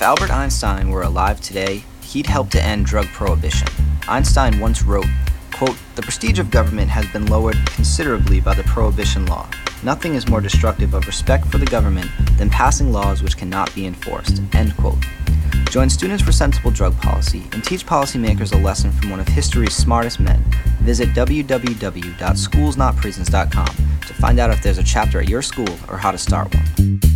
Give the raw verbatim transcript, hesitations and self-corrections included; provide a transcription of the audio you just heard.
If Albert Einstein were alive today, he'd help to end drug prohibition. Einstein once wrote, quote, "The prestige of government has been lowered considerably by the prohibition law. Nothing is more destructive of respect for the government than passing laws which cannot be enforced," end quote. Join Students for Sensible Drug Policy and teach policymakers a lesson from one of history's smartest men. Visit w w w dot schools not prisons dot com to find out if there's a chapter at your school or how to start one.